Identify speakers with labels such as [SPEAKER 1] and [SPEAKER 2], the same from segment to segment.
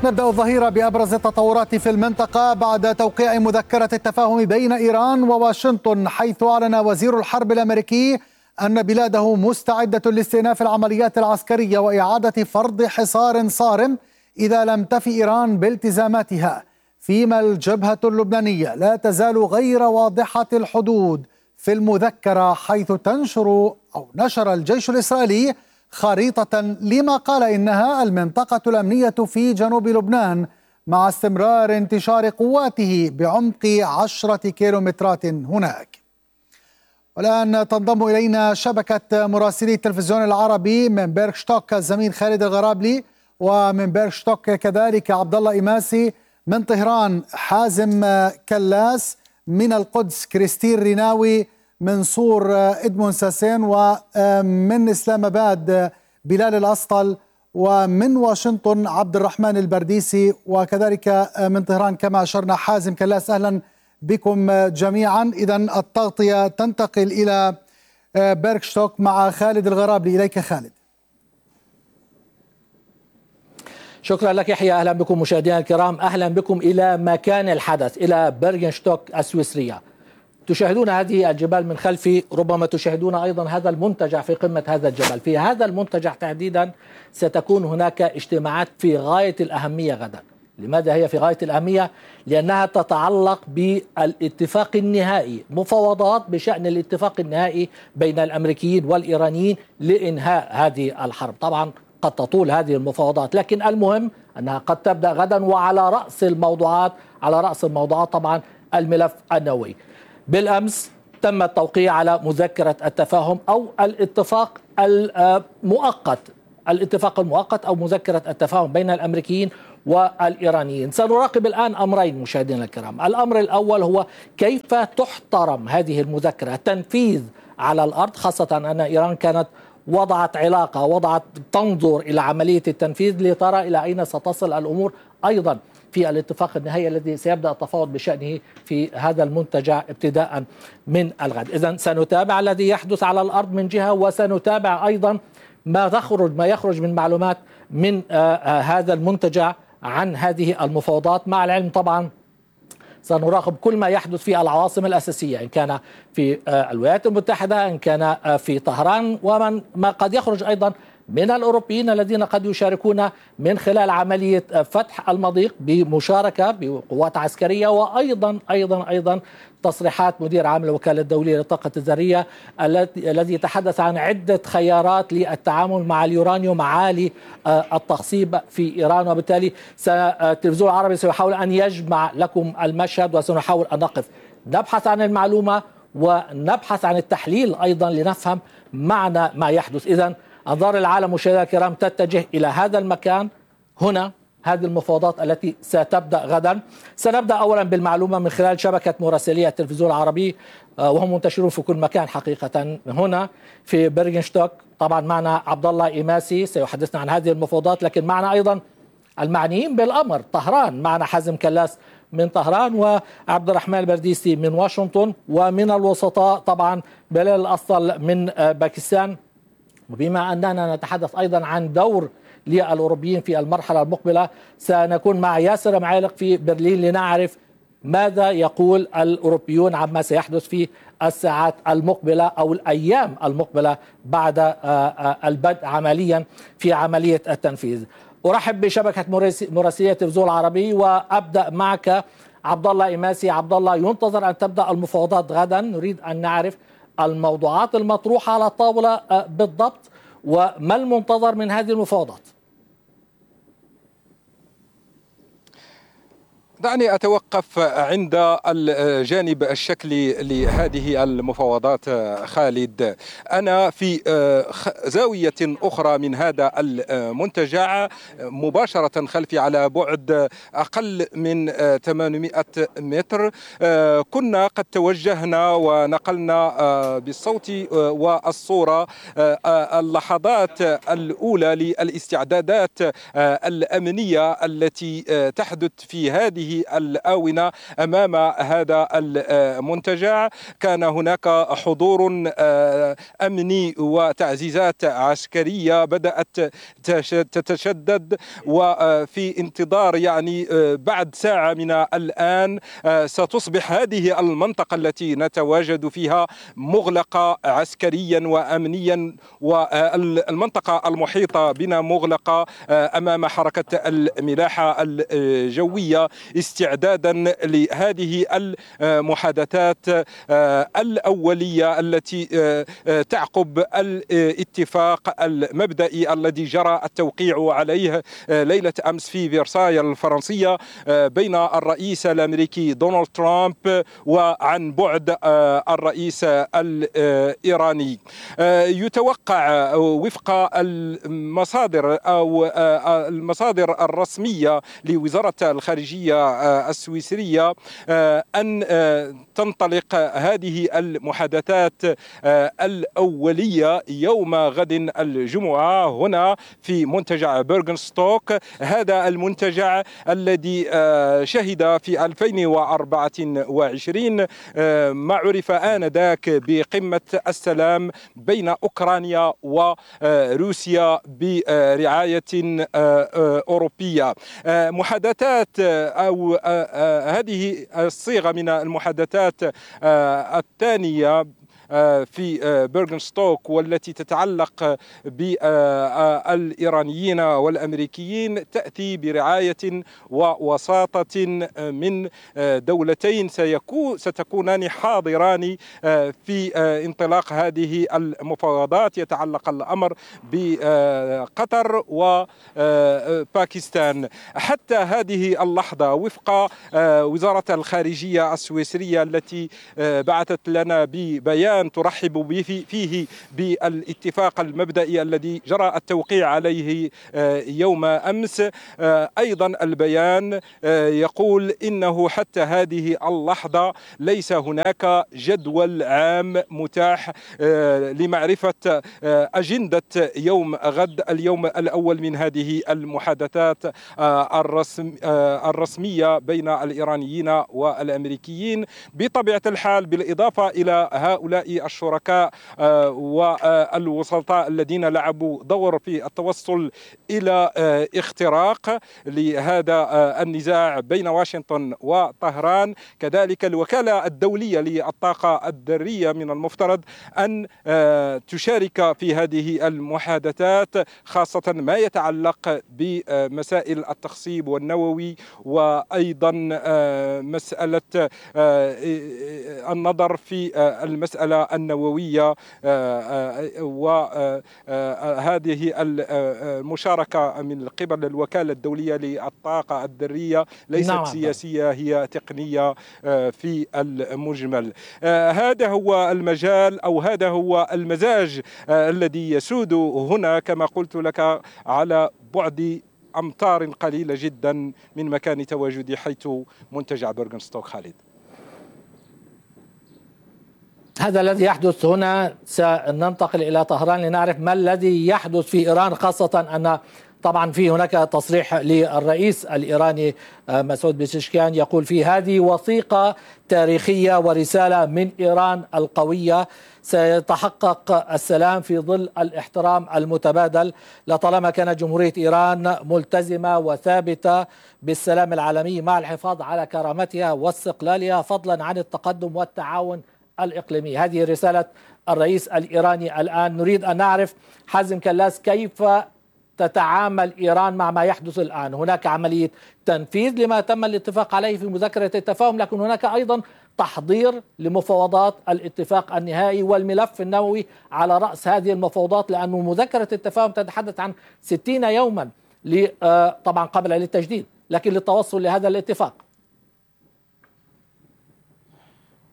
[SPEAKER 1] نبدأ الظهيرة بأبرز التطورات في المنطقة بعد توقيع مذكرة التفاهم بين إيران وواشنطن، حيث أعلن وزير الحرب الأمريكي أن بلاده مستعدة لاستئناف العمليات العسكرية وإعادة فرض حصار صارم إذا لم تفي إيران بالتزاماتها، فيما الجبهة اللبنانية لا تزال غير واضحة الحدود في المذكرة، حيث نشر الجيش الإسرائيلي خريطة لما قال إنها المنطقة الأمنية في جنوب لبنان، مع استمرار انتشار قواته بعمق 10 كيلومترات هناك. والآن تنضم إلينا شبكة مراسلي التلفزيون العربي من بيرغشتوك الزميل خالد الغرابلي، ومن بيرغشتوك كذلك عبد الله إماسي، من طهران حازم كلاس، من القدس كريستين ريناوي، من صور إدمون ساسين، ومن إسلام آباد بلال الأسطل، ومن واشنطن عبد الرحمن البرديسي، وكذلك من طهران كما أشرنا حازم كلاس. أهلا بكم جميعا. إذن التغطية تنتقل إلى بيرغشتوك مع خالد الغرابلي. إليك خالد.
[SPEAKER 2] شكرا لك يحيى. أهلا بكم مشاهدينا الكرام، أهلا بكم إلى مكان الحدث، إلى بيرغشتوك السويسرية. تشاهدون هذه الجبال من خلفي، ربما تشاهدون أيضا هذا المنتجع في قمة هذا الجبل. في هذا المنتجع تحديدا ستكون هناك اجتماعات في غاية الأهمية غدا. لماذا هي في غاية الأهمية؟ لأنها تتعلق بالاتفاق النهائي، مفاوضات بشأن الاتفاق النهائي بين الأمريكيين والإيرانيين لإنهاء هذه الحرب. طبعا قد تطول هذه المفاوضات، لكن المهم أنها قد تبدأ غدا. وعلى رأس الموضوعات طبعا الملف النووي. بالأمس تم التوقيع على مذكرة التفاهم أو الاتفاق المؤقت أو مذكرة التفاهم بين الأمريكيين والإيرانيين. سنراقب الآن أمرين مشاهدينا الكرام. الأمر الأول هو كيف تحترم هذه المذكرة التنفيذ على الأرض، خاصة أن إيران كانت وضعت تنظر إلى عملية التنفيذ لترى إلى أين ستصل الأمور أيضا في الاتفاق النهائي الذي سيبدأ التفاوض بشأنه في هذا المنتجع ابتداء من الغد. إذن سنتابع الذي يحدث على الأرض من جهة، وسنتابع أيضا ما يخرج من معلومات من هذا المنتجع عن هذه المفاوضات. مع العلم طبعا سنراقب كل ما يحدث في العواصم الأساسية، إن كان في الولايات المتحدة، إن كان في طهران، ومن ما قد يخرج أيضا من الأوروبيين الذين قد يشاركون من خلال عملية فتح المضيق بمشاركة بقوات عسكرية. وأيضا تصريحات مدير عام الوكالة الدولية للطاقة الذرية الذي يتحدث عن عدة خيارات للتعامل مع اليورانيوم عالي التخصيب في إيران. وبالتالي التلفزيون العربي سيحاول أن يجمع لكم المشهد، وسنحاول أن نبحث عن المعلومة ونبحث عن التحليل أيضا لنفهم معنى ما يحدث. إذن أنظار العالم مشاهدينا الكرام تتجه إلى هذا المكان هنا، هذه المفاوضات التي ستبدأ غدا. سنبدأ أولا بالمعلومة من خلال شبكة مراسلي التلفزيون العربي، وهم منتشرون في كل مكان حقيقة. هنا في بيرغشتوك طبعا معنا عبد الله إماسي سيحدثنا عن هذه المفاوضات، لكن معنا أيضا المعنيين بالأمر. طهران معنا حازم كلاس من طهران، وعبد الرحمن البرديسي من واشنطن، ومن الوسطاء طبعا بلال الأسطل من باكستان. وبما أننا نتحدث أيضا عن دور للأوروبيين في المرحلة المقبلة، سنكون مع ياسر معالق في برلين لنعرف ماذا يقول الأوروبيون عما سيحدث في الساعات المقبلة أو الأيام المقبلة بعد البدء عمليا في عملية التنفيذ. أرحب بشبكة مراسلية التلفزيون العربي، وأبدأ معك عبد الله إماسي. عبد الله، ينتظر أن تبدأ المفاوضات غدا، نريد أن نعرف الموضوعات المطروحة على الطاولة بالضبط، وما المنتظر من هذه المفاوضات؟
[SPEAKER 3] دعني أتوقف عند الجانب الشكلي لهذه المفاوضات خالد. أنا في زاوية أخرى من هذا المنتجع مباشرة خلفي على بعد أقل من 800 متر. كنا قد توجهنا ونقلنا بالصوت والصورة اللحظات الأولى للاستعدادات الأمنية التي تحدث في هذه هذه الآونة أمام هذا المنتجع. كان هناك حضور أمني وتعزيزات عسكرية بدأت تتشدد، وفي انتظار يعني بعد ساعة من الآن ستصبح هذه المنطقة التي نتواجد فيها مغلقة عسكريا وأمنيا، والمنطقة المحيطة بنا مغلقة أمام حركة الملاحة الجوية استعدادا لهذه المحادثات الأولية التي تعقب الاتفاق المبدئي الذي جرى التوقيع عليه ليلة أمس في فرساي الفرنسية بين الرئيس الأمريكي دونالد ترامب وعن بعد الرئيس الإيراني. يتوقع وفق المصادر أو المصادر الرسمية لوزارة الخارجية السويسرية أن تنطلق هذه المحادثات الأولية يوم غد الجمعة هنا في منتجع بيرغنستوك. هذا المنتجع الذي شهد في 2024 ما عرف آنذاك بقمة السلام بين أوكرانيا وروسيا برعاية أوروبية. محادثات أو هذه الصيغة من المحادثات الثانية في بيرغنستوك والتي تتعلق بالإيرانيين والأمريكيين تأتي برعاية ووساطة من دولتين ستكونان حاضران في انطلاق هذه المفاوضات. يتعلق الأمر بقطر وباكستان. حتى هذه اللحظة وفق وزارة الخارجية السويسرية التي بعثت لنا ببيان ترحب فيه بالاتفاق المبدئي الذي جرى التوقيع عليه يوم أمس، أيضا البيان يقول إنه حتى هذه اللحظة ليس هناك جدول عام متاح لمعرفة أجندة يوم غد اليوم الأول من هذه المحادثات الرسمية بين الإيرانيين والأمريكيين. بطبيعة الحال بالإضافة إلى هؤلاء الشركاء والوسطاء الذين لعبوا دور في التوصل إلى اختراق لهذا النزاع بين واشنطن وطهران، كذلك الوكالة الدولية للطاقة الذرية من المفترض أن تشارك في هذه المحادثات، خاصة ما يتعلق بمسائل التخصيب والنووي، وأيضا مسألة النظر في المسألة النووية، وهذه المشاركة من قبل الوكالة الدولية للطاقة الذرية ليست سياسية، هي تقنية في المجمل. هذا هو المجال أو هذا هو المزاج الذي يسود هنا كما قلت لك على بعد أمتار قليلة جدا من مكان تواجدي حيث منتجع بيرغنستوك. خالد،
[SPEAKER 2] هذا الذي يحدث هنا. سننتقل إلى طهران لنعرف ما الذي يحدث في إيران، خاصة أن طبعا في هناك تصريح للرئيس الإيراني مسعود بيزشكيان يقول في هذه وثيقة تاريخية ورسالة من إيران القوية، سيتحقق السلام في ظل الاحترام المتبادل لطالما كانت جمهورية إيران ملتزمة وثابتة بالسلام العالمي مع الحفاظ على كرامتها واستقلالها فضلا عن التقدم والتعاون الإقليمي. هذه رسالة الرئيس الإيراني الآن. نريد أن نعرف حازم كلاس كيف تتعامل إيران مع ما يحدث الآن. هناك عملية تنفيذ لما تم الاتفاق عليه في مذكرة التفاهم، لكن هناك أيضا تحضير لمفاوضات الاتفاق النهائي والملف النووي على رأس هذه المفاوضات، لأن مذكرة التفاهم تتحدث عن 60 يوما طبعا قبل للتجديد، لكن للتوصل لهذا الاتفاق.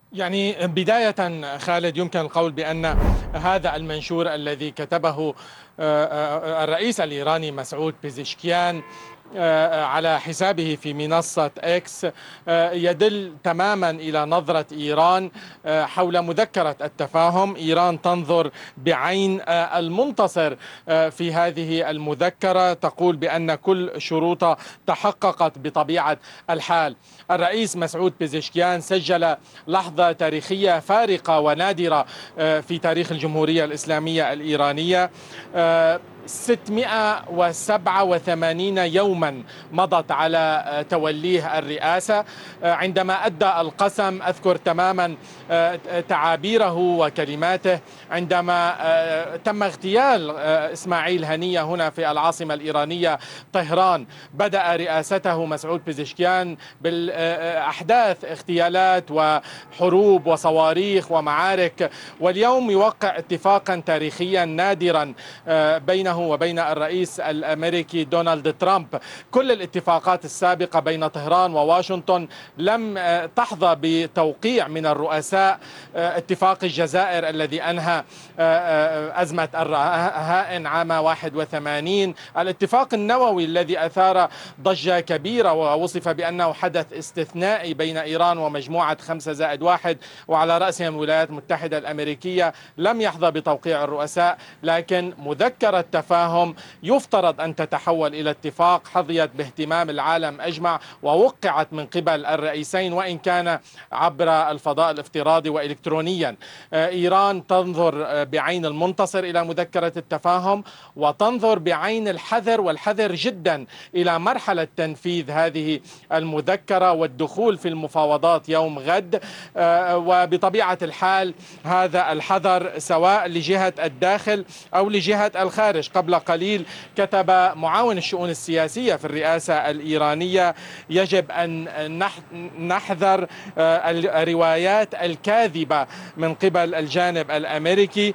[SPEAKER 4] يعني بداية خالد، يمكن القول بأن هذا المنشور الذي كتبه الرئيس الإيراني مسعود بيزشكيان على حسابه في منصة إكس يدل تماما إلى نظرة إيران حول مذكرة التفاهم. إيران تنظر بعين المنتصر في هذه المذكرة، تقول بأن كل شروطها تحققت بطبيعة الحال. الرئيس مسعود بيزشكيان سجل لحظة تاريخية فارقة ونادرة في تاريخ الجمهورية الإسلامية الإيرانية. 687 يوما مضت على توليه الرئاسة. عندما أدى القسم أذكر تماما تعابيره وكلماته عندما تم اغتيال إسماعيل هنية هنا في العاصمة الإيرانية طهران. بدأ رئاسته مسعود بيزشكيان بالأحداث اغتيالات وحروب وصواريخ ومعارك، واليوم يوقع اتفاقا تاريخيا نادرا بينه وبين الرئيس الأمريكي دونالد ترامب. كل الاتفاقات السابقة بين طهران وواشنطن لم تحظى بتوقيع من الرؤساء. اتفاق الجزائر الذي أنهى أزمة الرهائن عام 81، الاتفاق النووي الذي أثار ضجة كبيرة ووصف بأنه حدث استثنائي بين إيران ومجموعة 5+1 وعلى رأسهم الولايات المتحدة الأمريكية، لم يحظى بتوقيع الرؤساء. لكن مذكرة تفاهم يفترض أن تتحول إلى اتفاق حظيت باهتمام العالم أجمع ووقعت من قبل الرئيسين وإن كان عبر الفضاء الافتراضي وإلكترونيا. إيران تنظر بعين المنتصر إلى مذكرة التفاهم وتنظر بعين الحذر والحذر جدا إلى مرحلة تنفيذ هذه المذكرة والدخول في المفاوضات يوم غد. وبطبيعة الحال هذا الحذر سواء لجهة الداخل أو لجهة الخارج. قبل قليل كتب معاون الشؤون السياسية في الرئاسة الإيرانية: يجب أن نحذر الروايات الكاذبة من قبل الجانب الأمريكي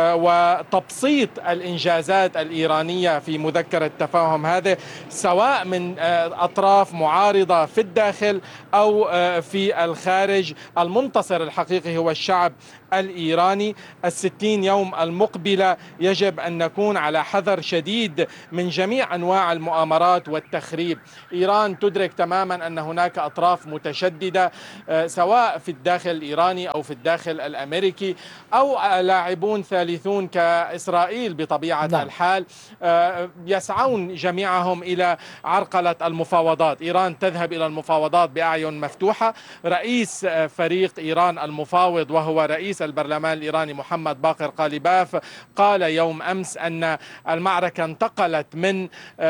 [SPEAKER 4] وتبسيط الإنجازات الإيرانية في مذكرة التفاهم هذه سواء من أطراف معارضة في الداخل أو في الخارج. المنتصر الحقيقي هو الشعب الإيراني. 60 يوم المقبلة يجب أن نكون على حذر شديد من جميع أنواع المؤامرات والتخريب. إيران تدرك تماما أن هناك أطراف متشددة سواء في الداخل الإيراني أو في الداخل الأمريكي أو لاعبون ثالثون كإسرائيل بطبيعة الحال يسعون جميعهم إلى عرقلة المفاوضات. إيران تذهب إلى المفاوضات بأعين مفتوحة. رئيس فريق إيران المفاوض وهو رئيس البرلمان الإيراني محمد باقر قاليباف قال يوم أمس أن المعركة انتقلت من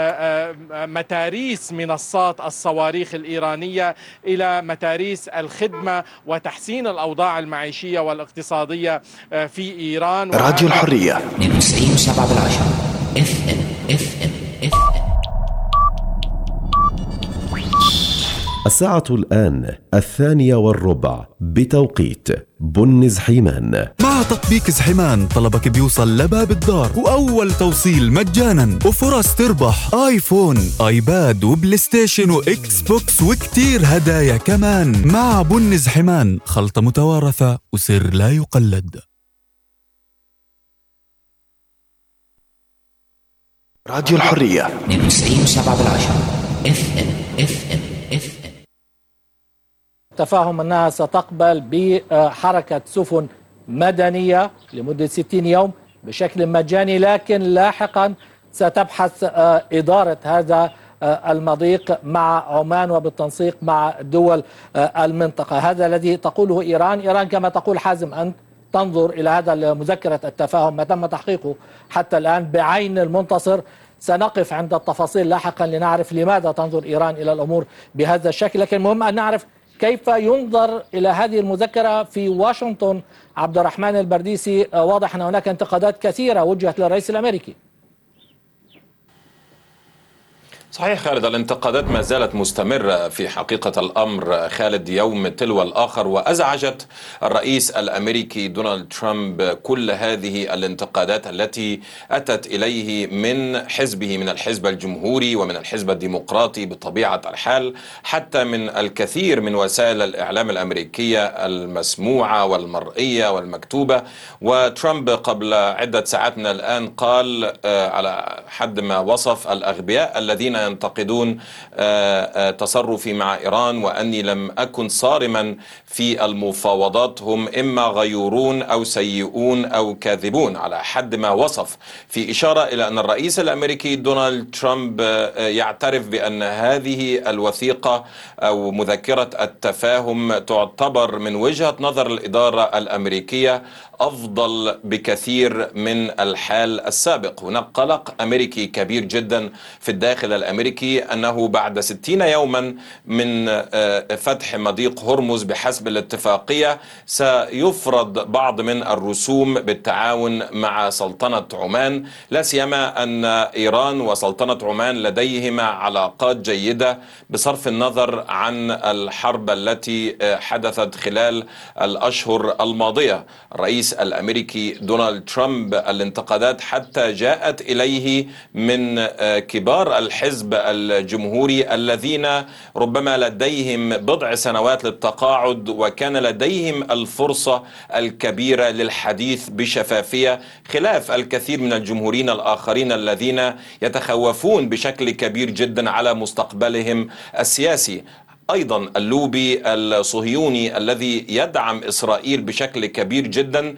[SPEAKER 4] متاريس منصات الصواريخ الإيرانية إلى متاريس الخدمة وتحسين الأوضاع المعيشية والاقتصادية في إيران.
[SPEAKER 5] راديو الحرية
[SPEAKER 6] 92.7 FM.
[SPEAKER 5] الساعة الآن 2:15 بتوقيت بن زحيمان.
[SPEAKER 7] مع تطبيق زحيمان طلبك بيوصل لباب الدار وأول توصيل مجانا وفرص تربح آيفون، آيباد وبلاي ستيشن وإكس بوكس وكتير هدايا كمان. مع بن زحيمان خلطة متوارثة وسر لا يقلد.
[SPEAKER 5] راديو الحرية
[SPEAKER 6] 92.7 FM.
[SPEAKER 2] تفاهم أنها ستقبل بحركة سفن مدنية لمدة 60 يوم بشكل مجاني، لكن لاحقا ستبحث إدارة هذا المضيق مع عمان وبالتنسيق مع دول المنطقة. هذا الذي تقوله إيران كما تقول حازم أنت تنظر إلى هذا مذكرة التفاهم ما تم تحقيقه حتى الآن بعين المنتصر. سنقف عند التفاصيل لاحقا لنعرف لماذا تنظر إيران إلى الأمور بهذا الشكل، لكن مهم أن نعرف كيف ينظر إلى هذه المذكرة في واشنطن. عبد الرحمن البرديسي، واضح أن هناك انتقادات كثيرة وجهت للرئيس الأمريكي.
[SPEAKER 8] صحيح خالد، الانتقادات ما زالت مستمرة في حقيقة الأمر خالد يوم تلو الآخر، وأزعجت الرئيس الأمريكي دونالد ترامب كل هذه الانتقادات التي أتت إليه من حزبه، من الحزب الجمهوري ومن الحزب الديمقراطي بطبيعة الحال، حتى من الكثير من وسائل الإعلام الأمريكية المسموعة والمرئية والمكتوبة. وترامب قبل عدة ساعات من الآن قال على حد ما وصف الأغبياء الذين ينتقدون تصرفي مع إيران وأني لم أكن صارما في المفاوضات، هم إما غيورون أو سيئون أو كاذبون، على حد ما وصف، في إشارة إلى أن الرئيس الأمريكي دونالد ترامب يعترف بأن هذه الوثيقة أو مذكرة التفاهم تعتبر من وجهة نظر الإدارة الأمريكية أفضل بكثير من الحال السابق. هناك قلق أمريكي كبير جدا في الداخل الأمريكي أنه بعد 60 يوما من فتح مضيق هرمز بحسب الاتفاقية سيفرض بعض من الرسوم بالتعاون مع سلطنة عمان، لا سيما أن إيران وسلطنة عمان لديهما علاقات جيدة بصرف النظر عن الحرب التي حدثت خلال الأشهر الماضية. الرئيس الأمريكي دونالد ترامب الانتقادات حتى جاءت إليه من كبار الحزب الجمهوري الذين ربما لديهم بضع سنوات للتقاعد، وكان لديهم الفرصة الكبيرة للحديث بشفافية، خلاف الكثير من الجمهوريين الآخرين الذين يتخوفون بشكل كبير جدا على مستقبلهم السياسي. أيضا اللوبي الصهيوني الذي يدعم إسرائيل بشكل كبير جدا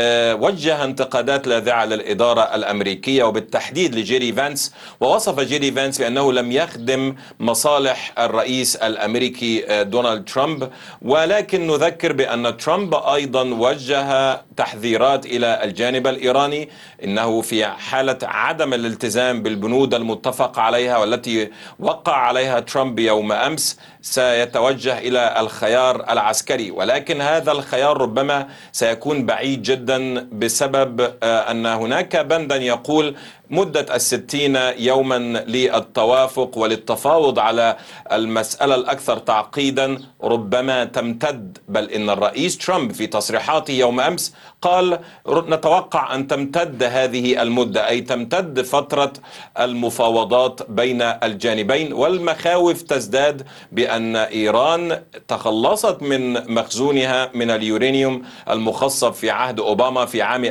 [SPEAKER 8] وجه انتقادات لاذعة للإدارة الأمريكية وبالتحديد لجيري فانس، ووصف جيري فانس بأنه لم يخدم مصالح الرئيس الأمريكي دونالد ترامب. ولكن نذكر بأن ترامب أيضا وجه تحذيرات إلى الجانب الإيراني، إنه في حالة عدم الالتزام بالبنود المتفق عليها والتي وقع عليها ترامب يوم أمس سيتوجه إلى الخيار العسكري، ولكن هذا الخيار ربما سيكون بعيد جدا بسبب أن هناك بندا يقول مدة 60 يوما للتوافق وللتفاوض على المسألة الأكثر تعقيدا ربما تمتد، بل إن الرئيس ترامب في تصريحاته يوم أمس قال نتوقع أن تمتد هذه المدة، أي تمتد فترة المفاوضات بين الجانبين. والمخاوف تزداد بأن إيران تخلصت من مخزونها من اليورانيوم المخصب في عهد أوباما في عام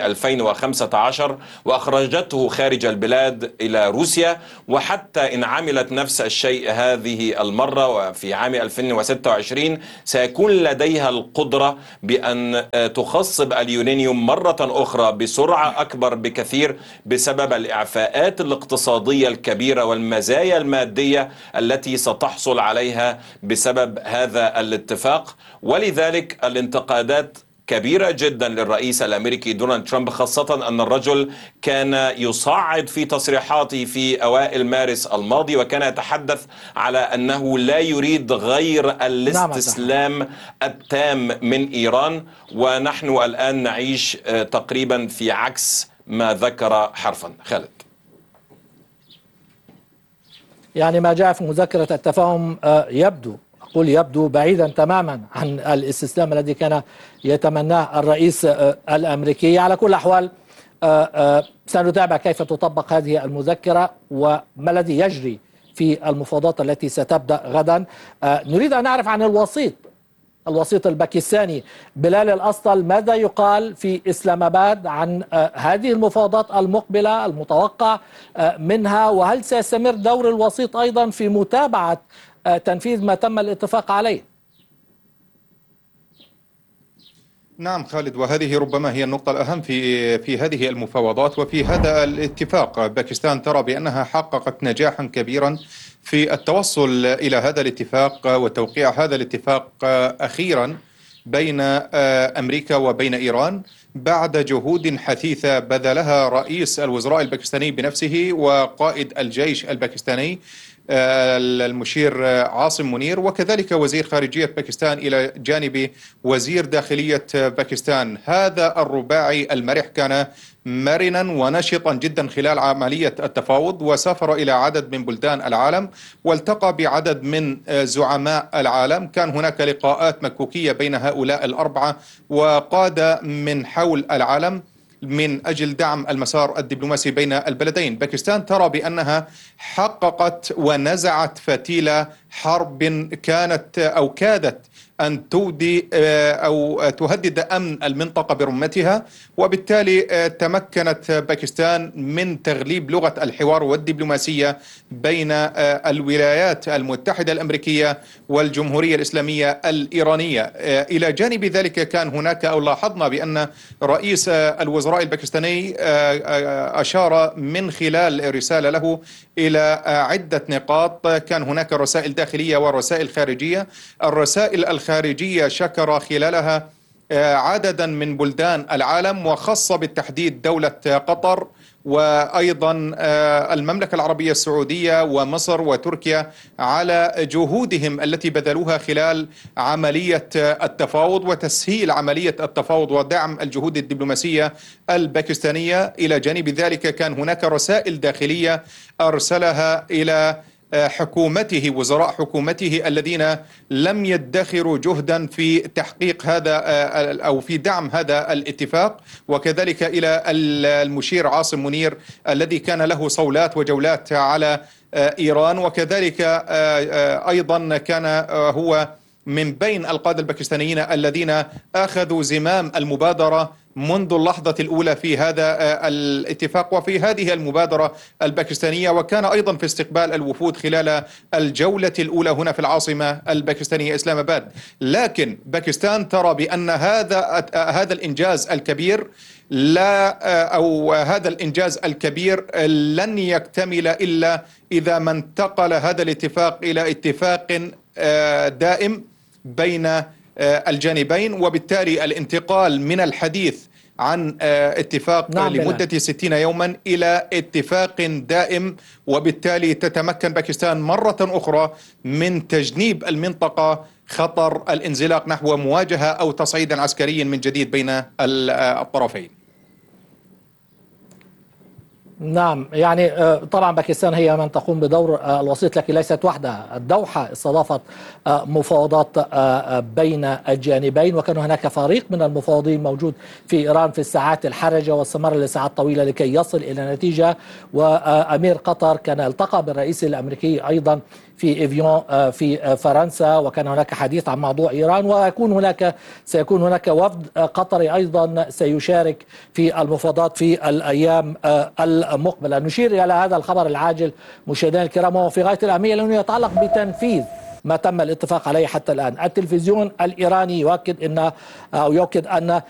[SPEAKER 8] 2015 وأخرجته خارج البلاد إلى روسيا، وحتى إن عملت نفس الشيء هذه المرة وفي عام 2026 سيكون لديها القدرة بأن تخصب اليورانيوم مرة أخرى بسرعة أكبر بكثير بسبب الإعفاءات الاقتصادية الكبيرة والمزايا المادية التي ستحصل عليها بسبب هذا الاتفاق. ولذلك الانتقادات كبيرة جدا للرئيس الأمريكي دونالد ترامب، خاصة أن الرجل كان يصعد في تصريحاته في أوائل مارس الماضي وكان يتحدث على أنه لا يريد غير الاستسلام التام من إيران، ونحن الآن نعيش تقريبا في عكس ما ذكر حرفا. خالد،
[SPEAKER 2] يعني ما جاء في مذكرة التفاهم يبدو بعيدا تماما عن الاستسلام الذي كان يتمناه الرئيس الأمريكي. على كل الأحوال سنتابع كيف تطبق هذه المذكرة وما الذي يجري في المفاوضات التي ستبدأ غدا. نريد أن نعرف عن الوسيط الباكستاني بلال الأسطل، ماذا يقال في إسلام آباد عن هذه المفاوضات المقبلة المتوقع منها، وهل سيستمر دور الوسيط أيضا في متابعة تنفيذ ما تم الاتفاق عليه؟
[SPEAKER 9] نعم خالد، وهذه ربما هي النقطة الأهم في هذه المفاوضات وفي هذا الاتفاق. باكستان ترى بأنها حققت نجاحا كبيرا في التوصل إلى هذا الاتفاق وتوقيع هذا الاتفاق أخيرا بين أمريكا وبين إيران بعد جهود حثيثة بذلها رئيس الوزراء الباكستاني بنفسه وقائد الجيش الباكستاني المشير عاصم منير، وكذلك وزير خارجية باكستان إلى جانب وزير داخلية باكستان. هذا الرباعي المرح كان مرنا ونشطا جدا خلال عملية التفاوض، وسافر إلى عدد من بلدان العالم والتقى بعدد من زعماء العالم. كان هناك لقاءات مكوكية بين هؤلاء الأربعة وقادة من حول العالم من أجل دعم المسار الدبلوماسي بين البلدين. باكستان ترى بأنها حققت ونزعت فتيل حرب كانت أو كادت أن تودي أو تهدد أمن المنطقة برمتها، وبالتالي تمكنت باكستان من تغليب لغة الحوار والدبلوماسية بين الولايات المتحدة الأمريكية والجمهورية الإسلامية الإيرانية. إلى جانب ذلك كان هناك أو لاحظنا بأن رئيس الوزراء الباكستاني أشار من خلال رسالة له إلى عدة نقاط. كان هناك رسائل داخلية ورسائل خارجية. الرسائل الخارجية شكر خلالها عددا من بلدان العالم، وخاصة بالتحديد دولة قطر وأيضا المملكة العربية السعودية ومصر وتركيا على جهودهم التي بذلوها خلال عملية التفاوض وتسهيل عملية التفاوض ودعم الجهود الدبلوماسية الباكستانية. إلى جانب ذلك كان هناك رسائل داخلية أرسلها إلى حكومته، وزراء حكومته الذين لم يدخروا جهدا في تحقيق هذا أو في دعم هذا الاتفاق، وكذلك إلى المشير عاصم منير الذي كان له صولات وجولات على إيران، وكذلك أيضا كان هو من بين القادة الباكستانيين الذين أخذوا زمام المبادرة منذ اللحظة الأولى في هذا الاتفاق وفي هذه المبادرة الباكستانية، وكان أيضا في استقبال الوفود خلال الجولة الأولى هنا في العاصمة الباكستانية إسلام آباد. لكن باكستان ترى بأن هذا الإنجاز الكبير هذا الإنجاز الكبير لن يكتمل إلا إذا ما انتقل هذا الاتفاق إلى اتفاق دائم بين الجانبين، وبالتالي الانتقال من الحديث عن اتفاق لمدة 60 يوما إلى اتفاق دائم، وبالتالي تتمكن باكستان مرة أخرى من تجنيب المنطقة خطر الانزلاق نحو مواجهة أو تصعيد عسكري من جديد بين الطرفين.
[SPEAKER 2] نعم، يعني طبعا باكستان هي من تقوم بدور الوسيط، لكن ليست وحدها. الدوحة استضافت مفاوضات بين الجانبين، وكان هناك فريق من المفاوضين موجود في إيران في الساعات الحرجة واستمر لساعات طويلة لكي يصل إلى نتيجة. وأمير قطر كان التقى بالرئيس الأمريكي أيضا في إفيون في فرنسا، وكان هناك حديث عن موضوع إيران، سيكون هناك وفد قطري أيضا سيشارك في المفاوضات في الأيام المقبلة. نشير إلى هذا الخبر العاجل مشاهدينا الكرام، وهو في غاية الأهمية لأنه يتعلق بتنفيذ ما تم الاتفاق عليه حتى الآن. التلفزيون الإيراني يؤكد أن